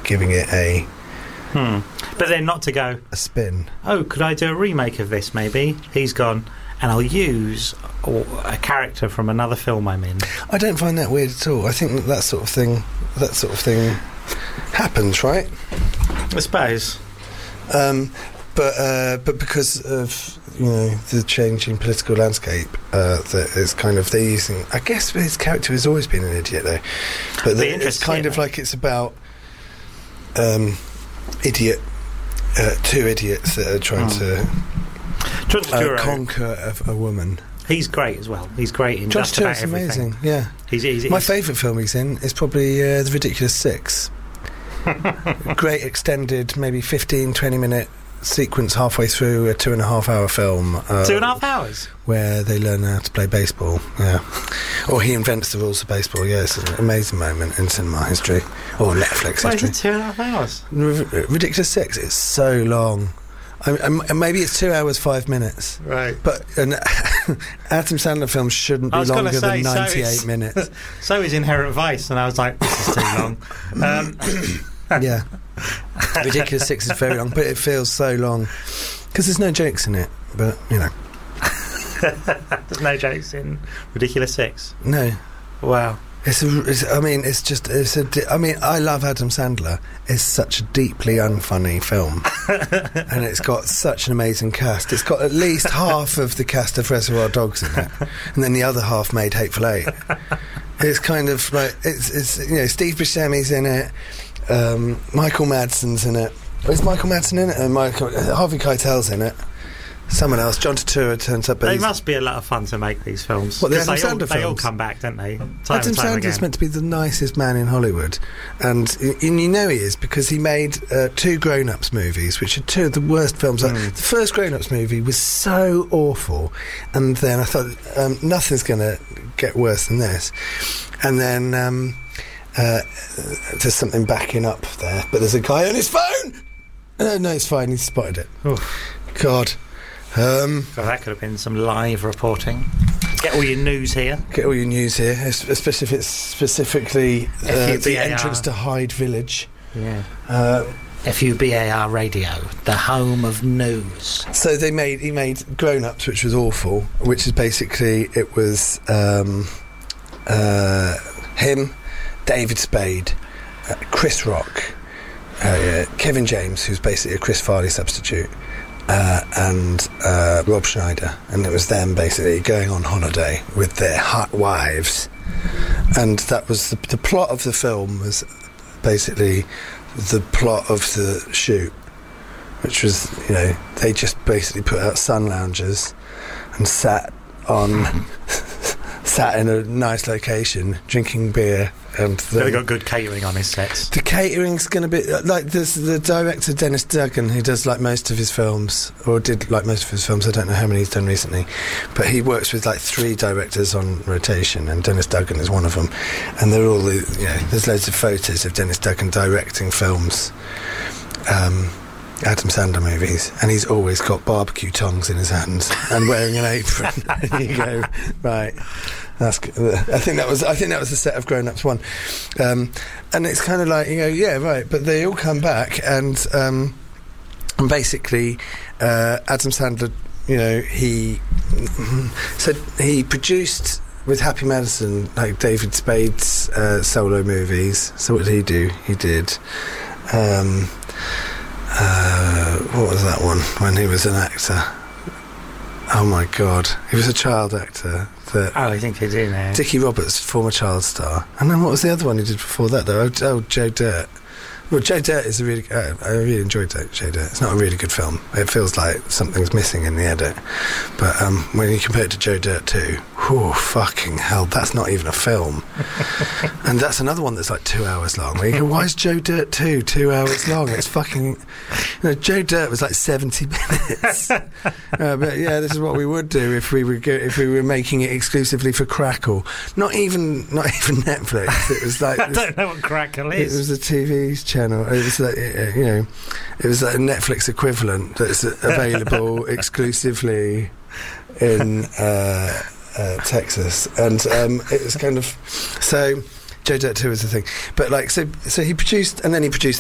giving it a But then not to go, a spin. oh, could I do a remake of this maybe? He's gone, and I'll use a character from another film I'm in. I don't find that weird at all. I think that sort of thing happens, right? I suppose. But because of the changing political landscape, that it's kind of they're using. I guess his character has always been an idiot, though. But it's kind of like it's about two idiots that are trying to conquer a woman. He's great as well. He's great in John just about Stewart's everything. amazing. Yeah, he's my favourite film he's in is probably The Ridiculous Six. Great extended, maybe 15-20 minute sequence halfway through a 2.5 hour film. 2.5 hours? Where they learn how to play baseball, yeah. Or he invents the rules of baseball, yeah. It's an amazing moment in cinema history. Or Netflix history. Why is it 2.5 hours? Ridiculous Six, it's so long. Maybe it's 2 hours 5 minutes. Right. But an Adam Sandler film shouldn't be longer than 98 minutes. So is Inherent Vice, and I was like, this is too long. Yeah. Ridiculous Six is very long, but it feels so long because there's no jokes in it. But there's no jokes in Ridiculous Six. No. Wow. I love Adam Sandler. It's such a deeply unfunny film, and it's got such an amazing cast. It's got at least half of the cast of Reservoir Dogs in it, and then the other half made Hateful Eight. It's kind of like it's Steve Buscemi's in it. Michael Madsen's in it. Is Michael Madsen in it? And Harvey Keitel's in it. Someone else. John Turturro turns up. They must be a lot of fun to make these films. What, the Adam Sandler films? They all come back, don't they? Adam Sandler's meant to be the nicest man in Hollywood, and you know he is because he made 2 Grown Ups movies, which are 2 of the worst films. The first Grown Ups movie was so awful, and then I thought nothing's going to get worse than this, and then there's something backing up there, but there's a guy on his phone. No, it's fine. He's spotted it. God. That could have been some live reporting. Get all your news here. Specifically the entrance to Hyde Village. Yeah. FUBAR Radio, the home of news. So he made Grown Ups, which was awful. Which is basically it was him, David Spade, Chris Rock, Kevin James, who's basically a Chris Farley substitute. And Rob Schneider, and it was them basically going on holiday with their hot wives, and that was the plot of the film. Was basically the plot of the shoot, which was they just basically put out sun loungers and sat in a nice location drinking beer. And they got good catering on his sets. The catering's going to be like the director Dennis Duggan, who does like most of his films, or did like most of his films. I don't know how many he's done recently, but he works with like 3 directors on rotation, and Dennis Duggan is one of them. And they're all there's loads of photos of Dennis Duggan directing films, Adam Sandler movies, and he's always got barbecue tongs in his hands and wearing an apron. And you go, right. That's good. I think that was the set of Grown Ups 1, and it's kind of like yeah, right. But they all come back, and basically Adam Sandler, he produced with Happy Madison like David Spade's solo movies. So what did he do? He did what was that one when he was an actor? Oh my God, he was a child actor. I think he did now. Dickie Roberts, former child star. And then what was the other one he did before that, though? Oh, Joe Dirt. Well, Joe Dirt is I really enjoyed Joe Dirt. It's not a really good film. It feels like something's missing in the edit. But when you compare it to Joe Dirt 2, whew, fucking hell, that's not even a film. And that's another one that's like 2 hours long. Where you go, why is Joe Dirt 2 2 hours long? It's fucking... Joe Dirt was like 70 minutes. But yeah, this is what we would do if we were making it exclusively for Crackle. Not even Netflix. It was like... I don't know what Crackle is. It was a TV channel. It was like, it was like a Netflix equivalent that's available exclusively in Texas, and it was kind of so. Joe Dirt 2 was the thing, but like so he produced, and then he produced